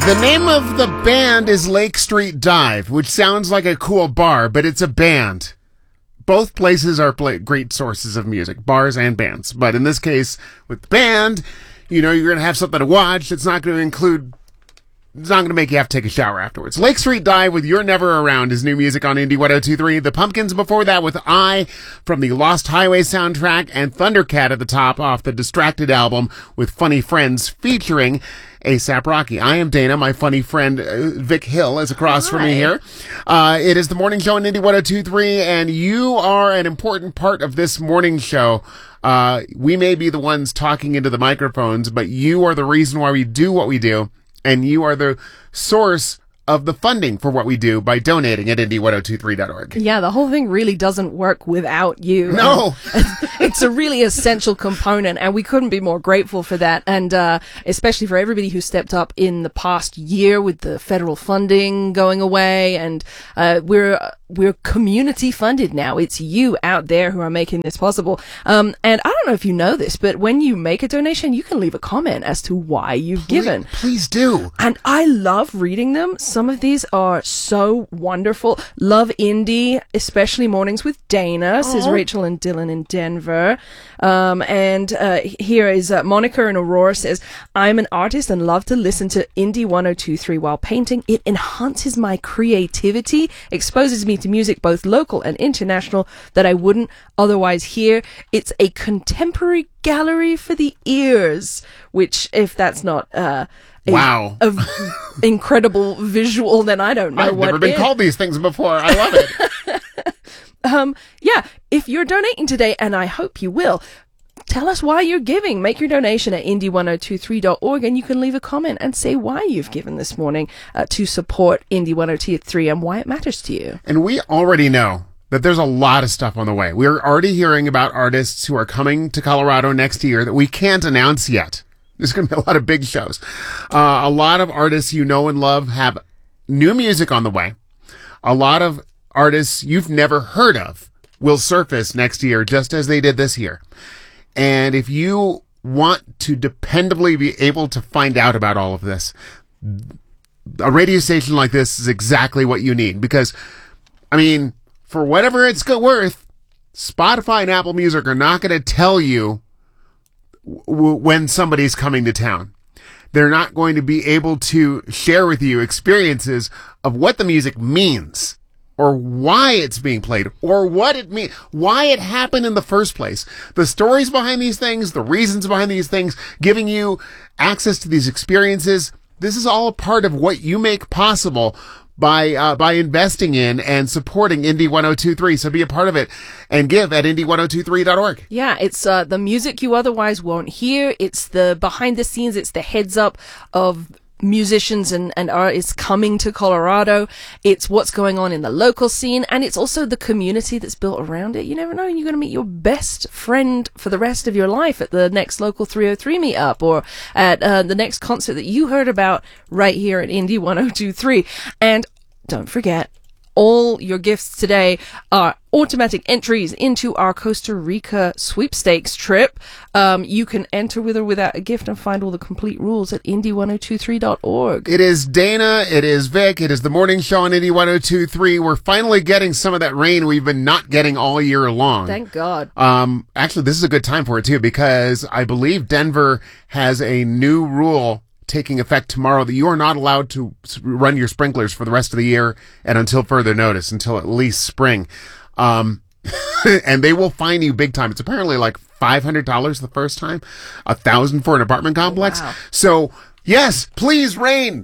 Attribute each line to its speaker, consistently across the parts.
Speaker 1: The name of the band is Lake Street Dive, which sounds like a cool bar, but it's a band. Both places are great sources of music, bars and bands. But in this case, with the band, you know you're going to have something to watch. It's not going to make you have to take a shower afterwards. Lake Street Dive with You're Never Around is new music on Indie 102.3. The Pumpkins before that with I from the Lost Highway soundtrack, and Thundercat at the top off the Distracted album with Funny Friends featuring A$AP Rocky. I am Dana. My funny friend Vic Hill is across from me here. It is the morning show on Indie 102.3, and you are an important part of this morning show. We may be the ones talking into the microphones, but you are the reason why we do what we do. And you are the source of the funding for what we do by donating at indie1023.org.
Speaker 2: Yeah, the whole thing really doesn't work without you.
Speaker 1: No.
Speaker 2: It's a really essential component, and we couldn't be more grateful for that. And especially for everybody who stepped up in the past year with the federal funding going away. And we're community funded now. It's you out there who are making this possible. And I don't know if you know this, but when you make a donation, you can leave a comment as to why you've given.
Speaker 1: Please do.
Speaker 2: And I love reading them. Some of these are so wonderful. Love Indie, especially Mornings with Dana, says Rachel and Dylan in Denver. Here is Monica and Aurora says, I'm an artist and love to listen to Indie 102.3 while painting. It enhances my creativity, exposes me to music both local and international that I wouldn't otherwise hear. It's a contemporary gallery for the ears, which if that's not
Speaker 1: wow,
Speaker 2: incredible visual, then I don't know
Speaker 1: I've
Speaker 2: what
Speaker 1: never been
Speaker 2: is.
Speaker 1: called these things before. I love it.
Speaker 2: Yeah, if you're donating today, and I hope you will, tell us why you're giving. Make your donation at indie1023.org, and you can leave a comment and say why you've given this morning to support Indie 102.3 and why it matters to you.
Speaker 1: And we already know that there's a lot of stuff on the way. We're already hearing about artists who are coming to Colorado next year that we can't announce yet. There's going to be a lot of big shows. A lot of artists you know and love have new music on the way. A lot of artists you've never heard of will surface next year just as they did this year. And if you want to dependably be able to find out about all of this, a radio station like this is exactly what you need. Because, I mean, for whatever it's worth, Spotify and Apple Music are not going to tell you when somebody's coming to town. They're not going to be able to share with you experiences of what the music means, or why it's being played, or what it means, why it happened in the first place. The stories behind these things, the reasons behind these things, giving you access to these experiences. This is all a part of what you make possible by investing in and supporting Indie 102.3. So be a part of it and give at indie1023.org.
Speaker 2: Yeah, it's the music you otherwise won't hear. It's the behind the scenes. It's the heads up of musicians and artists coming to Colorado. It's what's going on in the local scene, and it's also the community that's built around it. You never know, you're going to meet your best friend for the rest of your life at the next local 303 meetup, or at the next concert that you heard about right here at Indie 102.3. And don't forget, all your gifts today are automatic entries into our Costa Rica sweepstakes trip. You can enter with or without a gift and find all the complete rules at indie1023.org.
Speaker 1: It is Dana, it is Vic, it is the morning show on Indie 102.3. We're finally getting some of that rain we've been not getting all year long.
Speaker 2: Thank God.
Speaker 1: Actually, this is a good time for it too, because I believe Denver has a new rule taking effect tomorrow that you are not allowed to run your sprinklers for the rest of the year and until further notice, until at least spring. And they will fine you big time. It's apparently like $500 the first time, $1,000 for an apartment complex.
Speaker 2: Wow.
Speaker 1: So yes, please rain.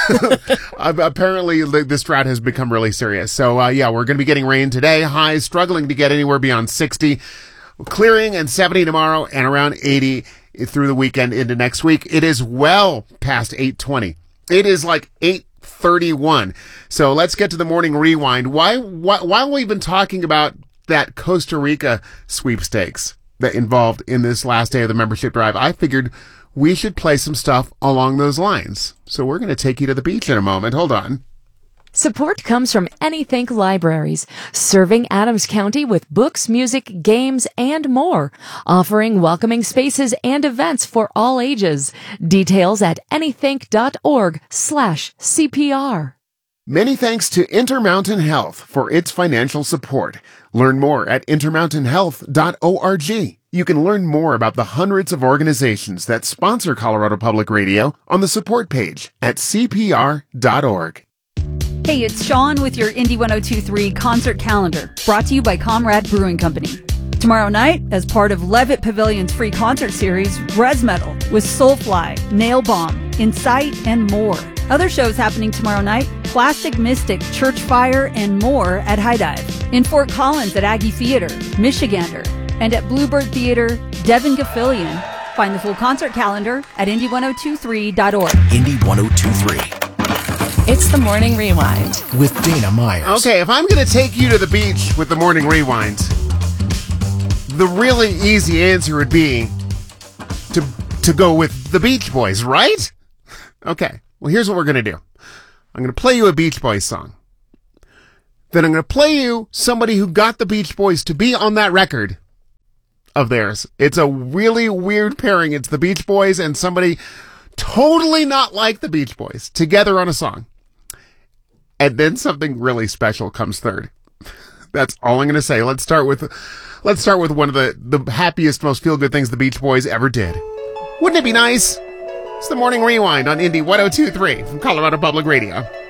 Speaker 1: Apparently this drought has become really serious. So yeah, we're going to be getting rain today. Highs struggling to get anywhere beyond 60, clearing and 70 tomorrow and around 80 through the weekend into next week. It is well past 8:20. It is like 8:31. So let's get to the morning rewind. While we've been talking about that Costa Rica sweepstakes that involved in this last day of the membership drive, I figured we should play some stuff along those lines. So we're going to take you to the beach in a moment. Hold on.
Speaker 3: Support comes from Anythink Libraries, serving Adams County with books, music, games, and more, offering welcoming spaces and events for all ages. Details at anythink.org/CPR.
Speaker 1: Many thanks to Intermountain Health for its financial support. Learn more at intermountainhealth.org. You can learn more about the hundreds of organizations that sponsor Colorado Public Radio on the support page at cpr.org.
Speaker 4: Hey, it's Sean with your Indie 102.3 concert calendar, brought to you by Comrade Brewing Company. Tomorrow night, as part of Levitt Pavilion's free concert series, Res Metal with Soulfly, Nail Bomb, Incite, and more. Other shows happening tomorrow night, Plastic Mystic, Church Fire, and more at High Dive. In Fort Collins at Aggie Theater, Michigander, and at Bluebird Theater, Devin Gaffilian. Find the full concert calendar at indie1023.org.
Speaker 5: Indie 102.3.
Speaker 6: It's the Morning Rewind
Speaker 5: with Dana Myers.
Speaker 1: Okay, if I'm going to take you to the beach with the Morning Rewind, the really easy answer would be to go with the Beach Boys, right? Okay, well, here's what we're going to do. I'm going to play you a Beach Boys song. Then I'm going to play you somebody who got the Beach Boys to be on that record of theirs. It's a really weird pairing. It's the Beach Boys and somebody totally not like the Beach Boys together on a song. And then something really special comes third. That's all I'm going to say. Let's start with one of the happiest, most feel-good things the Beach Boys ever did. Wouldn't it be nice? It's the Morning Rewind on Indie 102.3 from Colorado Public Radio.